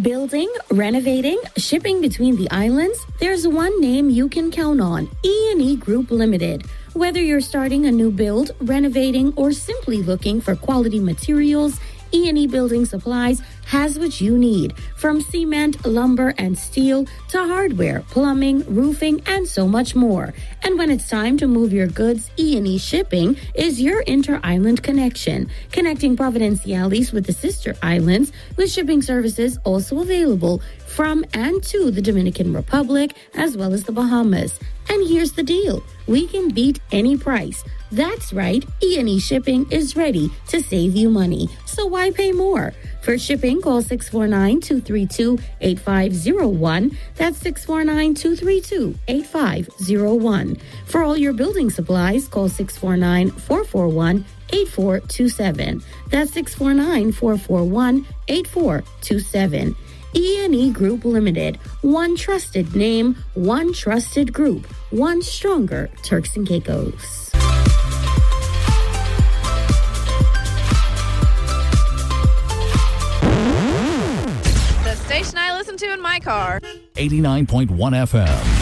Building, renovating, shipping between the islands, there's one name you can count on, E&E Group Limited. Whether you're starting a new build, renovating, or simply looking for quality materials, E&E Building Supplies has what you need, from cement, lumber, and steel to hardware, plumbing, roofing, and so much more. And when it's time to move your goods, E&E Shipping is your inter-island connection, connecting Providenciales with the sister islands, with shipping services also available from and to the Dominican Republic, as well as the Bahamas. And here's the deal. We can beat any price. That's right, E&E Shipping is ready to save you money. So why pay more? For shipping, call 649-232-8501. That's 649-232-8501. For all your building supplies, call 649-441-8427. That's 649-441-8427. E&E Group Limited. One trusted name, one trusted group, one stronger Turks and Caicos. The station I listen to in my car. 89.1 FM.